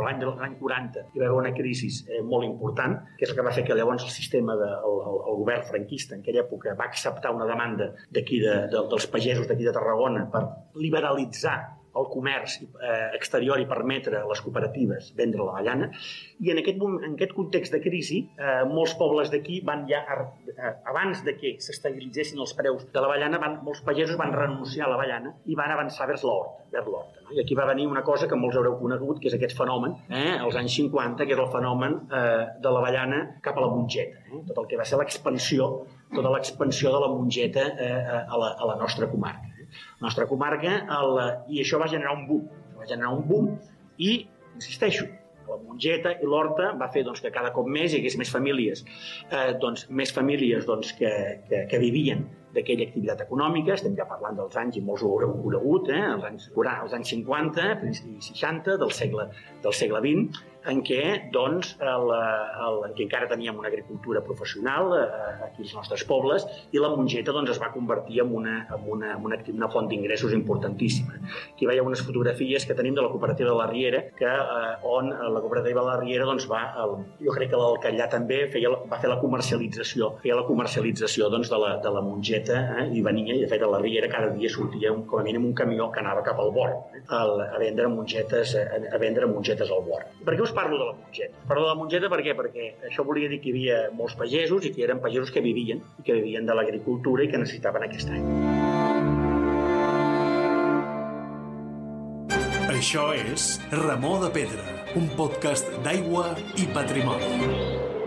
però l'any 40 hi va haver una crisi molt important, que és el que va fer que llavors el sistema el govern franquista en aquella època va acceptar una demanda d'aquí dels pagesos d'aquí de Tarragona per liberalitzar el comerç exterior i permetre a les cooperatives vendre l'avellana, i en aquest context de crisi molts pobles d'aquí van ja, abans de que s'estabilitzessin els preus de l'avellana, molts pagesos van renunciar a l'avellana i van avançar vers l'horta. No? I aquí va venir una cosa que molts haureu conegut, que és aquest fenomen, als anys 50, que és el fenomen de l'avellana cap a la mongeta, tot el que va ser tota l'expansió de la mongeta a la nostra comarca. I això va generar un boom, i, insisteixo, la mongeta i l'horta va fer que cada cop més hi hagués més famílies que vivien d'aquella activitat econòmica. Estem ja parlant dels anys, i molts ho haureu conegut, els anys 50 i 60 del segle XX, en què encara teníem una agricultura professional aquí als nostres pobles, i la mongeta es va convertir en una font d'ingressos importantíssima. Aquí veieu unes fotografies que tenim de la cooperativa de la Riera, on la cooperativa de la Riera jo crec que l'Alcallà també va fer la comercialització de la mongeta, i venia, i de fet a la Riera cada dia sortia com a mínim un camió que anava cap al Bord a vendre mongetes al Bord. Per què us parlo de la mongeta? Parlo de la mongeta per què? Perquè això volia dir que hi havia molts pagesos, i que eren pagesos que vivien de l'agricultura i que necessitaven aquest any. Això és Remor de Pedra, un podcast d'aigua i patrimoni.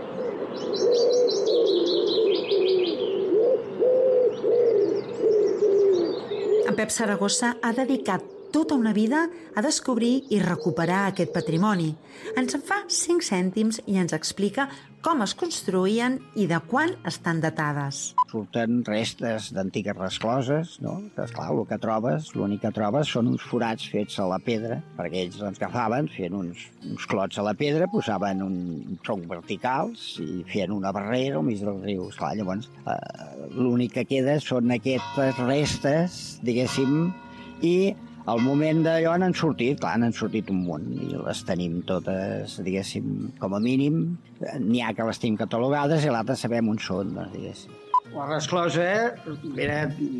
En Pep Saragossa ha dedicat tota una vida a descobrir i recuperar aquest patrimoni. Ens en fa 5 cèntims i ens explica com es construïen i de quan estan datades. Surten restes d'antigues rescloses, no? Que, esclar, l'únic que trobes són uns forats fets a la pedra, perquè ells agafaven, feien uns clots a la pedra, posaven un tronc verticals i feien una barrera al mig del riu. Esclar, llavors, l'únic que queda són aquestes restes, diguéssim, i al moment d'allò n'han sortit un munt, i les tenim totes, diguéssim, com a mínim. N'hi ha que les tenim catalogades i l'altre sabem on són, diguéssim. La resclosa era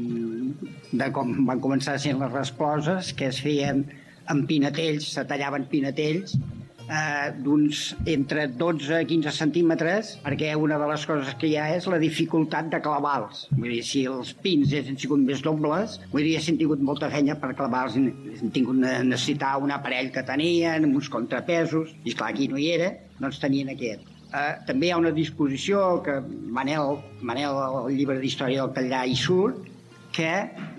de com van començar sent les rescloses, que es feien amb pinetells, se tallaven pinetells d'uns entre 12 i 15 centímetres, perquè una de les coses que hi ha és la dificultat de clavar-los. Vull dir, si els pins haguessin sigut més dobles, haguessin tingut molta feina per clavar-los, haguessin tingut de necessitar un aparell que tenien, amb uns contrapesos, i esclar, aquí no hi era, doncs tenien aquest. També hi ha una disposició que Manel, al llibre d'història del Catllà, hi surt, que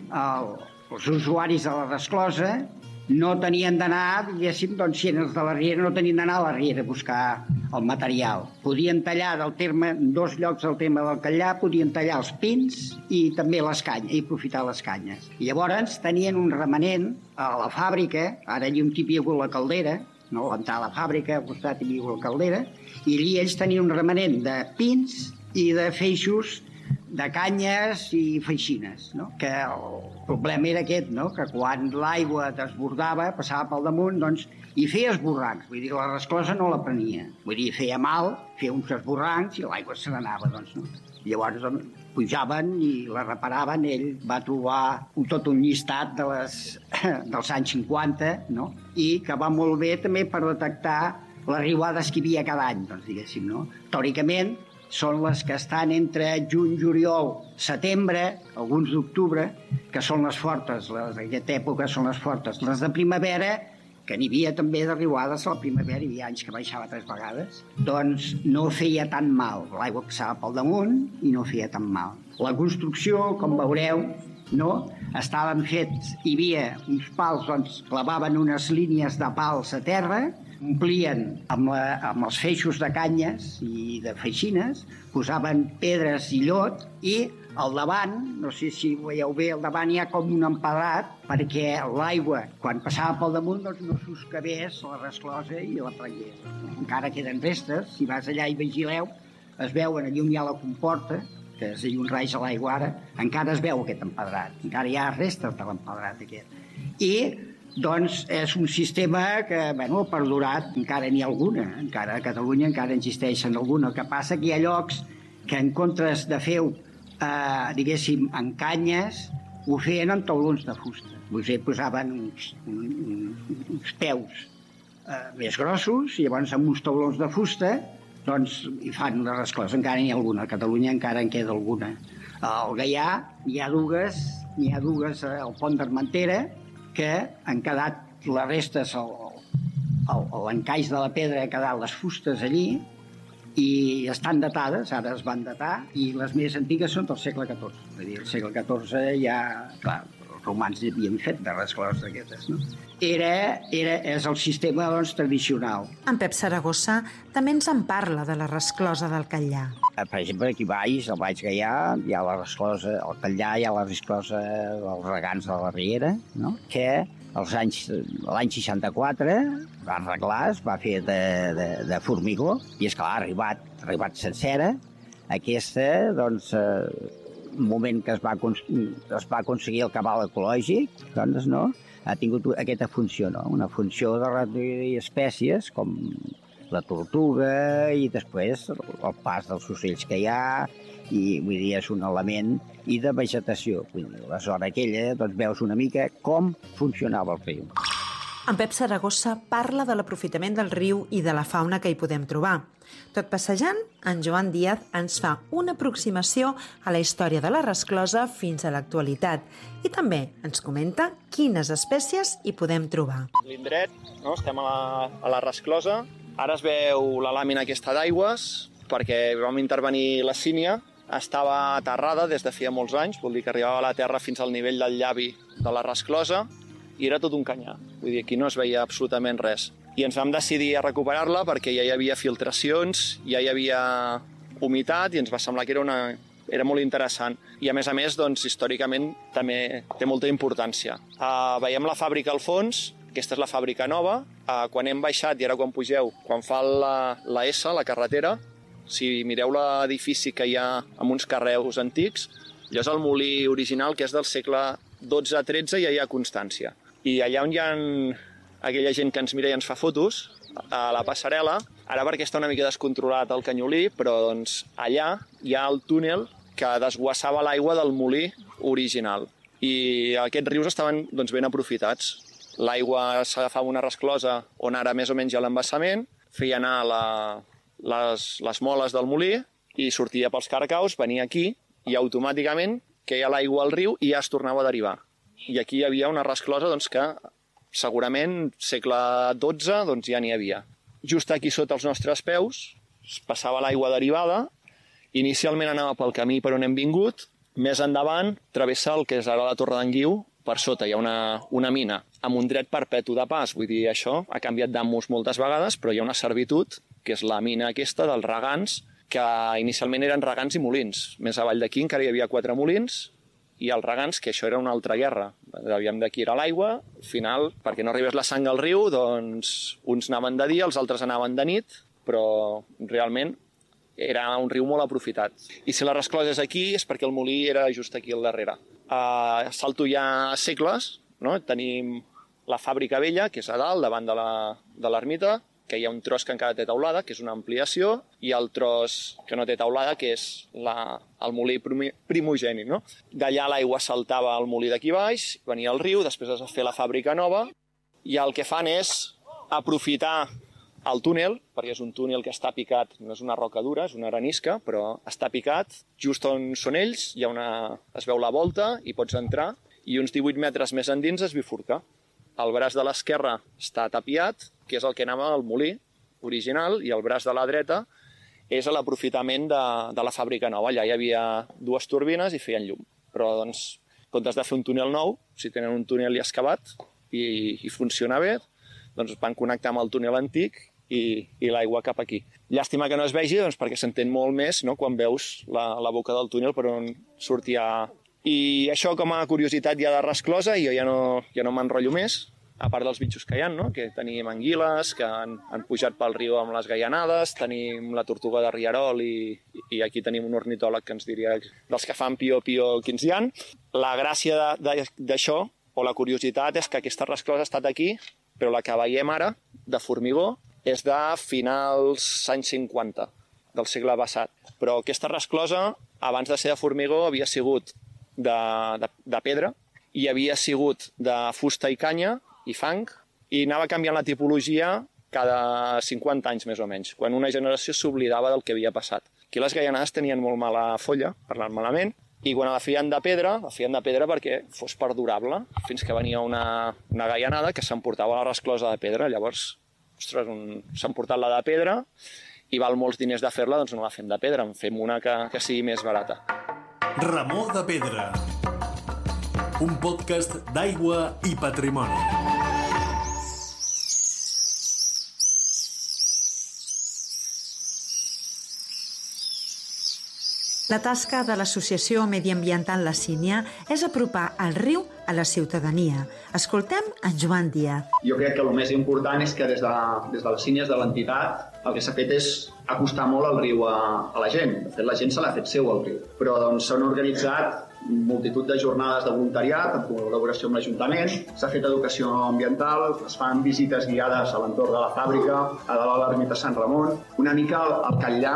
els usuaris de la resclosa no tenien d'anar, diguéssim, doncs si eren els de la Riera, no tenien d'anar a la Riera a buscar el material. Podien tallar en 2 llocs del terme del Catllà, podien tallar els pins i també les canyes, i aprofitar les canyes. I llavors tenien un remanent a la fàbrica, ara allà on hi havia hagut la caldera, no? L'entrada a la fàbrica, al costat hi havia hagut la caldera, i allà ells tenien un remanent de pins i de feixos de canyes i feixines, no? Que el problema era aquest, no? Que quan l'aigua desbordava, passava pel damunt, doncs, i feia esborrancs, vull dir, la resclosa no la prenia, vull dir, feia mal, feia uns esborrancs i l'aigua se n'anava, doncs, no? Llavors pujaven i la reparaven. Ell va trobar tot un llistat dels anys 50, no? I que va molt bé també per detectar les riuades que hi havia cada any, doncs, diguéssim, no? Teòricament, són les que estan entre juny, juliol, setembre, alguns d'octubre, que són les fortes, les d'aquesta època són les fortes. Les de primavera, que n'hi havia també de riuades a la primavera, hi havia anys que baixava 3 vegades, doncs no feia tan mal. L'aigua passava pel damunt i no feia tan mal. La construcció, com veureu, no? Estaven fets, hi havia uns pals, doncs clavaven unes línies de pals a terra, omplien amb els feixos de canyes i de feixines, posaven pedres i llot, i al davant, no sé si ho veieu bé, al davant hi ha com un empedrat perquè l'aigua, quan passava pel damunt, doncs no soscavés la resclosa i la prengués. Encara queden restes, si vas allà i vigileu, es veuen allà on hi ha la comporta, que és allà on raja l'aigua ara, encara es veu aquest empedrat, encara hi ha restes de l'empedrat aquest. I Doncs és un sistema que, bueno, ha perdurat, encara n'hi ha alguna, encara a Catalunya encara existeixen alguna. El que passa que hi ha llocs que en comptes de fer, diguéssim, en canyes, ho feien amb taulons de fusta. Vull dir, posaven uns peus més grossos i llavors amb uns taulons de fusta doncs hi fan una resclosa. Encara n'hi ha alguna, a Catalunya encara en queda alguna. Al Gaià n'hi ha dues al Pont d'Armentera que han quedat les restes, l'encaix de la pedra ha quedat les fustes allí i estan datades, ara es van datar, i les més antigues són del segle XIV. Vull dir, el segle XIV ja, clar, els romans ja havien fet de rescloses d'aquestes, no? És el sistema, doncs, tradicional. En Pep Saragossa també ens en parla de la resclosa del Catllar. Per exemple, aquí baix, al Baix Gaià, hi ha la resclosa, al Catllar hi ha la resclosa dels regants de la Riera, no? Que l'any 64 va arreglar, es va fer de formigó i, esclar, ha arribat sencera. Aquesta, doncs, un moment que es va aconseguir el cabal ecològic, doncs, no? Ha tingut aquesta funció, no? Una funció de reduir espècies com la tortuga i després el pas dels ocells que hi ha, i vull dir, és un element i de vegetació. Vull dir, a la zona aquella doncs, veus una mica com funcionava el riu. En Pep Saragossa parla de l'aprofitament del riu i de la fauna que hi podem trobar. Tot passejant, en Joan Díaz ens fa una aproximació a la història de la resclosa fins a l'actualitat i també ens comenta quines espècies hi podem trobar. L'indret, no? Estem a la resclosa. Ara es veu la làmina aquesta d'aigües perquè vam intervenir la sínia. Estava aterrada des de feia molts anys, vol dir que arribava a la terra fins al nivell del llavi de la resclosa i era tot un canyar. Vull dir, aquí no es veia absolutament res. I ens vam decidir a recuperar-la perquè ja hi havia filtracions, ja hi havia humitat i ens va semblar que era molt interessant. I a més, doncs, històricament també té molta importància. Veiem la fàbrica al fons, aquesta és la fàbrica nova. Quan hem baixat, i ara quan pugeu, quan fa la S, la carretera, si mireu l'edifici que hi ha amb uns carreus antics, allò és el molí original, que és del segle XII-XIII, ja hi ha constància. I allà on hi ha aquella gent que ens mira i ens fa fotos, a la passarel·la, ara perquè està una mica descontrolat el canyolí, però doncs, allà hi ha el túnel que desguassava l'aigua del molí original. I aquests rius estaven doncs, ben aprofitats. L'aigua s'agafava una resclosa on ara més o menys hi ha l'embassament, feia anar les moles del molí i sortia pels carcaus, venia aquí i automàticament queia l'aigua al riu i ja es tornava a derivar. I aquí hi havia una resclosa doncs, que segurament segle XII doncs, ja n'hi havia. Just aquí sota els nostres peus es passava l'aigua derivada, inicialment anava pel camí per on hem vingut, més endavant travessa el que és ara la Torre d'en Guiu, per sota hi ha una mina amb un dret perpetu de pas, vull dir, això ha canviat d'amos moltes vegades, però hi ha una servitud, que és la mina aquesta dels regants, que inicialment eren regants i molins. Més avall d'aquí encara hi havia 4 molins, i els regants, que això era una altra guerra. Aviam d'aquí era l'aigua, al final, perquè no arribés la sang al riu, doncs uns anaven de dia, els altres anaven de nit, però realment era un riu molt aprofitat. I si la resclosa és aquí, és perquè el molí era just aquí al darrere. Salto ja segles, no? Tenim la fàbrica vella, que és a dalt, davant de l'ermita, que hi ha un tros que encara té teulada, que és una ampliació, i el tros que no té teulada, que és el molí primogeni. No? D'allà l'aigua saltava al molí d'aquí baix, venia al riu, després es va fer la fàbrica nova, i el que fan és aprofitar el túnel, perquè és un túnel que està picat, no és una roca dura, és una arenisca, però està picat. Just on són ells, es veu la volta i pots entrar, i uns 18 metres més endins es bifurca. El braç de l'esquerra està tapiat, que és el que anava al molí original, i el braç de la dreta és l'aprofitament de la fàbrica nova. Allà hi havia 2 turbines i feien llum. Però, doncs, en comptes de fer un túnel nou, si tenen un túnel ja excavat i funciona bé, doncs van connectar amb el túnel antic i l'aigua cap aquí. Llàstima que no es vegi, doncs, perquè s'entén molt més, no?, quan veus la boca del túnel per on sortia. I això com a curiositat ja de resclosa, jo ja no m'enrotllo més, a part dels bitxos que hi ha, no? Que tenim anguiles que han pujat pel riu amb les gaianades, tenim la tortuga de rierol i aquí tenim un ornitòleg que ens diria dels que fan pio quins hi ha. La gràcia d'això o la curiositat és que aquesta resclosa ha estat aquí, però la que veiem ara, de formigó, és de finals anys 50 del segle passat. Però aquesta resclosa, abans de ser de formigó, havia sigut de pedra i havia sigut de fusta i canya i fang, i anava canviant la tipologia cada 50 anys més o menys, quan una generació s'oblidava del que havia passat. Aquí les gaianades tenien molt mala folla, parlant malament, i quan la feien de pedra perquè fos perdurable, fins que venia una gaianada que s'emportava la resclosa de pedra. Llavors, ostres, s'ha emportat la de pedra i val molts diners de fer-la, doncs no la fem de pedra, en fem una que sigui més barata. Remor de Pedra, un podcast d'aigua i patrimoni. La tasca de l'Associació Mediambiental La Sínia és apropar el riu a la ciutadania. Escoltem en Joan Díaz. Jo crec que el més important és que des de les Sínies de l'entitat el que s'ha fet és acostar molt el riu a la gent. De fet, la gent se l'ha fet seu al riu. Però s'han organitzat multitud de jornades de voluntariat en col·laboració amb l'Ajuntament, s'ha fet educació ambiental, es fan visites guiades a l'entorn de la fàbrica, a dalt a l'ermita Sant Ramon. Una mica el Catllà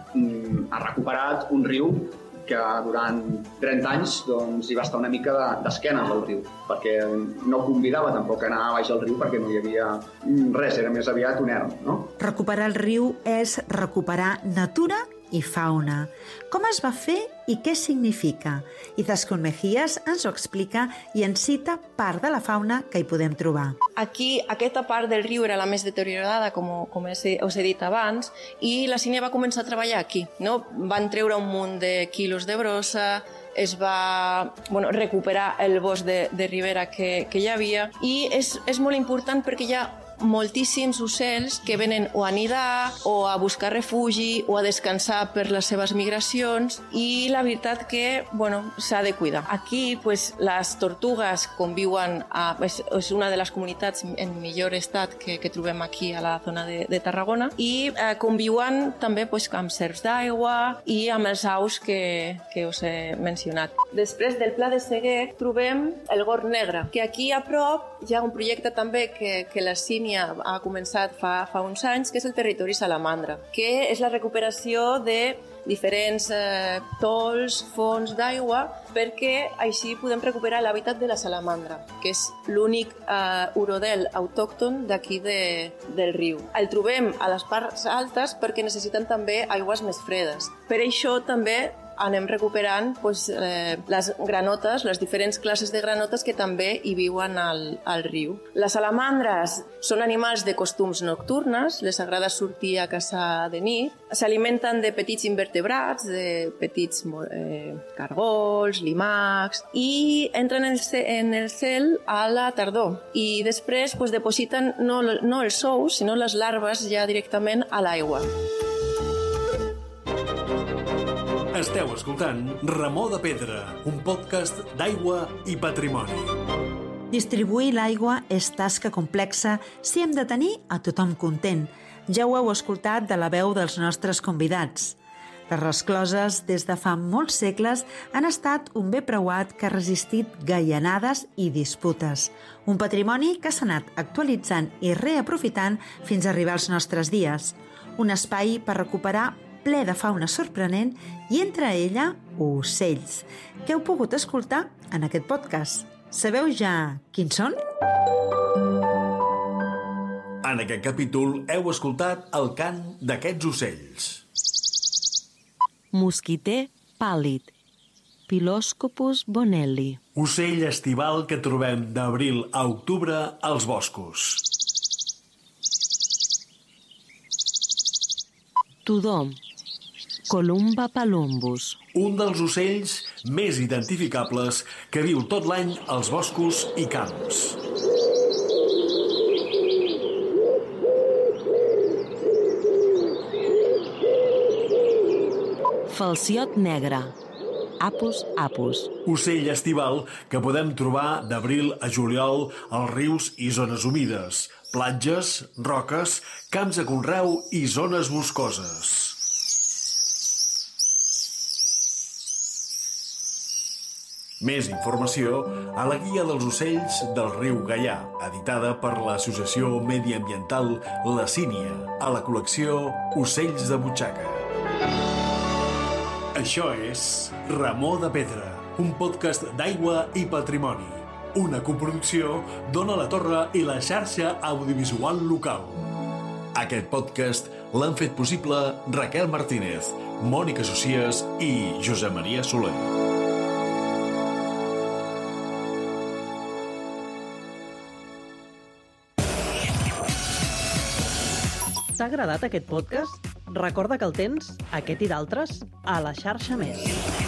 ha recuperat un riu que durant 30 anys hi va estar una mica d'esquena del riu, perquè no convidava tampoc a anar baix al riu perquè no hi havia res, era més aviat un erm, no? Recuperar el riu és recuperar natura i fauna. Com es va fer i què significa? Izaskun Mejías ens ho explica i ens cita part de la fauna que hi podem trobar. Aquí, aquesta part del riu era la més deteriorada, com us he dit abans, i la Sínia va començar a treballar aquí. No? Van treure un munt de quilos de brossa, es va recuperar el bosc de ribera que hi havia, i és molt important perquè hi ha moltíssims ocells que venen o a nidar o a buscar refugi o a descansar per les seves migracions, i la veritat que s'ha de cuidar. Aquí les tortugues conviuen, és una de les comunitats en millor estat que trobem aquí a la zona de Tarragona, i conviuen també amb serps d'aigua i amb els aus que us he mencionat. Després del Pla de Seguer trobem el Gorg Negre, que aquí a prop hi ha un projecte també que la Sínia ha començat fa uns anys, que és el territori salamandra, que és la recuperació de diferents tols, fonts d'aigua, perquè així podem recuperar l'hàbitat de la salamandra, que és l'únic urodel autòcton d'aquí del riu. El trobem a les parts altes perquè necessiten també aigües més fredes. Per això també anem recuperant les granotes, les diferents classes de granotes que també hi viuen al riu. Les salamandres són animals de costums nocturnes, les agrada sortir a caçar de nit, s'alimenten de petits invertebrats, de petits cargols, limacs, i entren en el cel a la tardor. I després depositen no els ous, sinó les larves ja directament a l'aigua. Esteu escoltant Remor de Pedra, un podcast d'aigua i patrimoni. Distribuir l'aigua és tasca complexa si hem de tenir a tothom content. Ja ho heu escoltat de la veu dels nostres convidats. Les rescloses, des de fa molts segles, han estat un bé preuat que ha resistit gaianades i disputes. Un patrimoni que s'ha anat actualitzant i reaprofitant fins a arribar als nostres dies. Un espai per recuperar ple de fauna sorprenent i entre ella ocells, que heu pogut escoltar en aquest podcast. Sabeu ja quins són? En aquest capítol heu escoltat el cant d'aquests ocells. Mosquiter pàl·lid, Piloscopus bonelli. Ocell estival que trobem d'abril a octubre als boscos. Tudor, Columba palumbus. Un dels ocells més identificables que viu tot l'any als boscos i camps. Falciot negre, Apus apus. Ocell estival que podem trobar d'abril a juliol als rius i zones humides, platges, roques, camps de conreu i zones boscoses. Més informació a la Guia dels ocells del riu Gaià, editada per l'Associació Mediambiental La Sínia, a la col·lecció Ocells de Butxaca. Això és Remor de Pedra, un podcast d'aigua i patrimoni. Una coproducció d'Ona la Torre i la xarxa audiovisual local. Aquest podcast l'han fet possible Raquel Martínez, Mònica Socias i Josep Maria Soler. T'ha agradat aquest podcast? Recorda que el tens, aquest i d'altres, a la xarxa Més.